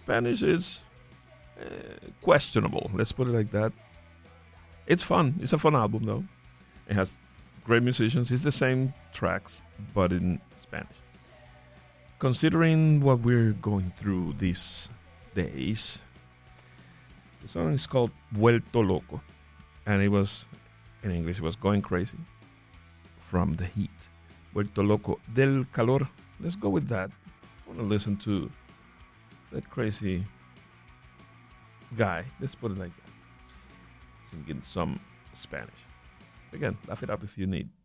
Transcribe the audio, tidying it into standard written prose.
Spanish is questionable. Let's put it like that. It's fun. It's a fun album, though. It has great musicians. It's the same tracks, but in Spanish. Considering what we're going through these days, the song is called Vuelto Loco. And it was, in English, it was Going Crazy from the heat. Vuelto Loco del Calor. Let's go with that. I want to listen to that crazy guy. Let's put it like that. Singing some Spanish. Again, laugh it up if you need.